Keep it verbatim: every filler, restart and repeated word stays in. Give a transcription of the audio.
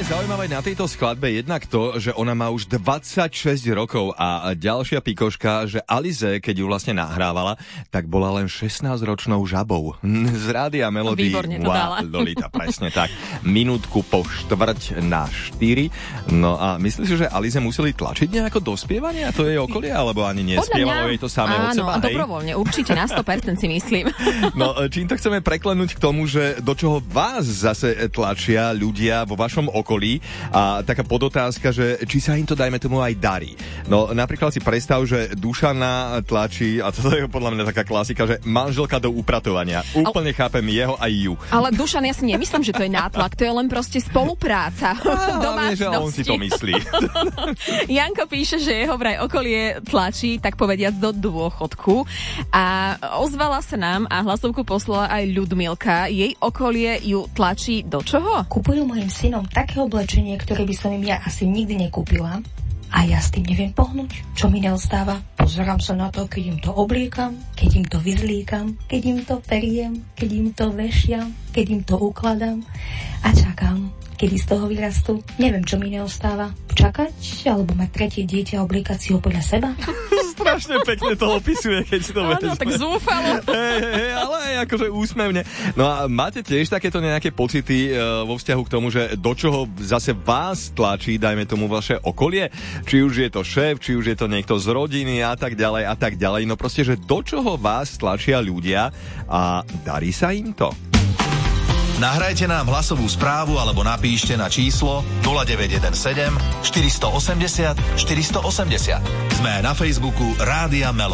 zaujímavé na tejto skladbe jednak to, že ona má už dvadsaťšesť rokov a ďalšia pikoška, že Alize, keď ju vlastne nahrávala, tak bola len šestnásťročnou žabou. Z Rádia Melody. Výborne to dala. Lolita, presne tak. Minútku po štvrť na štyri. No a myslíš, že Alize museli tlačiť nejako do spievania to jej okolie, alebo ani nespievalo jej to samé od seba? Áno, dobrovoľne, určite na sto percent si myslím. No, čím to chceme preklenúť k tomu, že do čoho vás zase tlačia ľudia vo vašom okolí a taká podotázka, že či sa im to, dajme tomu, aj darí. No napríklad si predstav, že Dušana tlačí, a to je podľa mňa taká klasika, že manželka do upratovania. Úplne ale... chápem jeho aj ju. Ale Dušan, ja si nemyslím, že to je nátlak, to je len proste spolupráca. Hlavne, že on si to myslí. Janko píše, že jeho vraj okolie tlačí, tak povediac, do dôchodku. A ozvala sa nám a hlasovku poslala aj Ľudmilka. Jej okolie ju tlačí do čoho? Kupujú mojim synom také oblečenie, ktoré by som im ja asi nikdy nekúpila. A ja s tým neviem pohnúť. Čo mi neostáva? Pozerám sa na to, keď im to obliekam, keď im to vyzlíkam, keď im to periem, keď im to vešiam, keď im to ukladám a čakám, kedy z toho vyrastú. Neviem, čo mi neostáva. Čakať, alebo mať tretie dieťa a obliekať si ho podľa seba? Strašne pekne to opisuje, keď si to vezme. Áno, tak zúfalo. Hej, hej, ale aj akože úsmevne. No a máte tiež takéto nejaké pocity e, vo vzťahu k tomu, že do čoho zase vás tlačí, dajme tomu, vaše okolie? Či už je to šéf, či už je to niekto z rodiny a tak ďalej a tak ďalej. No proste, že do čoho vás tlačia ľudia a darí sa im to? Nahrajte nám hlasovú správu alebo napíšte na číslo nula deväť jeden sedem štyri osem nula štyri osem nula. Sme na Facebooku Rádia Melody.